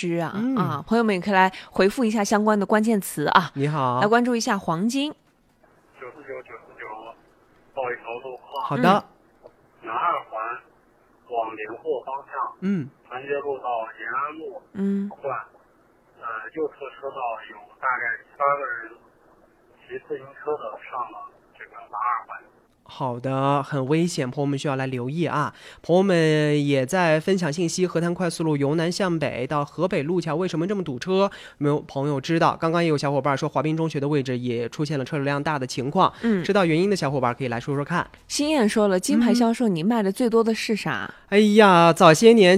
吃啊。朋友们也可以来回复一下相关的关键词啊。 你好， 来关注一下黄金。 949报一条路况。 好的。 南二环往连霍方向，团结路到延安路，段，右侧车道有大概7、8个人骑自行车的上了这个南二环。 好的，很危险，朋友们需要来留意啊。朋友们也在分享信息，河滩快速路由南向北到河北路桥为什么这么堵车？没有朋友知道。刚刚也有小伙伴说华滨中学的位置也出现了车流量大的情况，知道原因的小伙伴可以来说说看。 新燕说了，金牌销售你卖的最多的是啥？ 哎呀，早些年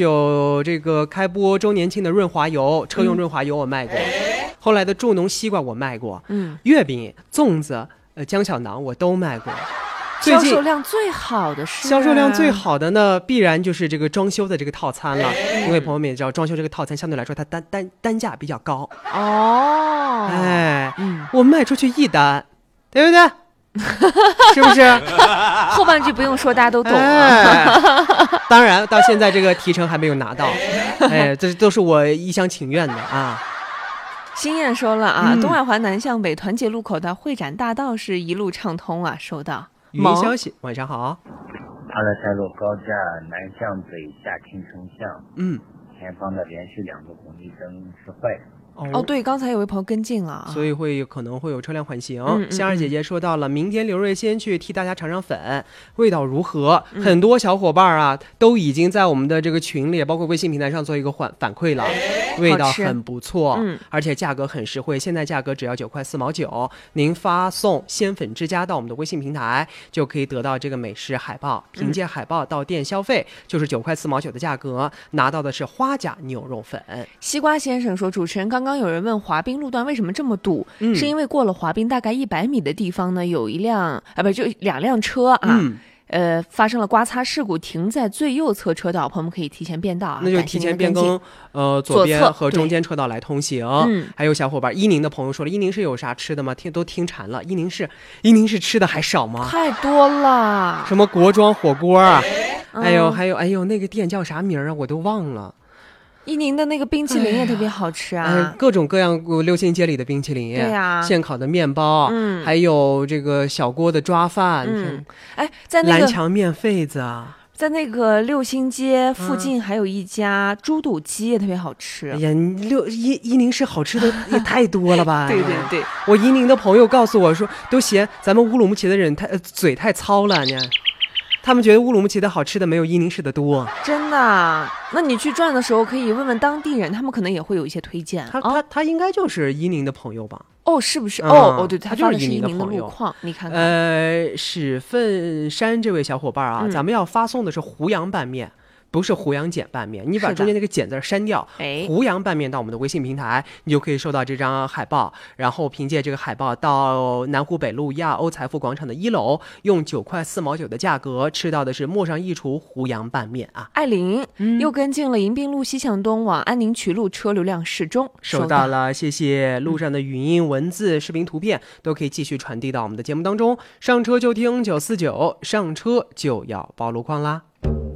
949这个开播周年庆的润滑油，车用润滑油我卖过，后来的助农西瓜我卖过，月饼、粽子、姜小囊我都卖过。 销售量最好的是？ 销售量最好的呢，必然就是这个装修的这个套餐了，因为朋友们也知道，装修这个套餐相对来说它单价比较高哦。 我卖出去1单，对不对？是不是？ 后半句不用说，大家都懂了。 当然，到现在这个提成还没有拿到，这都是我一厢情愿的啊。 新燕说了啊，东二环南向北团结路口到会展大道是一路畅通啊，收到。 语音消息，晚上好。 阿勒泰路高架南向北下青城巷，前方的连续2个红绿灯是坏的。 对，刚才有位朋友跟进了， 所以可能会有车辆缓行。香儿姐姐说到了，明天刘瑞先去替大家尝尝粉，味道如何？很多小伙伴啊都已经在我们的这个群里，包括微信平台上做一个反馈了，味道很不错，而且价格很实惠，现在价格只要9块4毛9，您发送鲜粉之家到我们的微信平台，就可以得到这个美食海报，凭借海报到店消费，就是9块4毛9的价格，拿到的是花甲牛肉粉。 西瓜先生说，主持人刚刚有人问华滨路段为什么这么堵，是因为过了华滨大概100米的地方呢，有一辆就2辆车啊，发生了刮擦事故，停在最右侧车道，朋友们可以提前变道啊， 那就提前变更左边和中间车道来通行。还有小伙伴伊宁的朋友说了，伊宁市有啥吃的吗？都听馋了。伊宁市吃的还少吗？ 太多了， 什么国庄火锅啊，还有那个店叫啥名啊，我都忘了。 伊宁的那个冰淇淋也特别好吃啊， 各种各样6星街里的冰淇淋， 对呀， 现烤的面包，还有这个小锅的抓饭， 在那个蓝墙面肺子啊， 在那个6星街附近还有一家猪肚鸡也特别好吃。 哎呀，伊宁市好吃的也太多了吧？ 对， 我伊宁的朋友告诉我说，都嫌咱们乌鲁木齐的人嘴太糙了呢。他们觉得乌鲁木齐的好吃的没有伊宁市的多， 真的。那你去转的时候可以问问当地人，他们可能也会有一些推荐。 他应该就是伊宁的朋友吧？ 是不是？对， 他就是伊宁的路况，你看看。 史奋山这位小伙伴啊，咱们要发送的是湖阳拌面。不是湖阳碱拌面，你把中间那个碱字删掉，湖阳拌面到我们的微信平台，你就可以收到这张海报，然后凭借这个海报到南湖北路亚欧财富广场的1楼，用9块4毛9的价格吃到的是陌上一厨湖阳拌面啊。 艾琳又跟进了迎宾路西向东往安宁渠路车流量适中， 收到了，谢谢。路上的语音、文字、视频、图片都可以继续传递到我们的节目当中，上车就听949，上车就要报路况啦。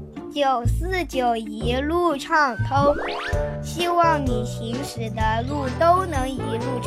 949一路畅通，希望你行驶的路都能一路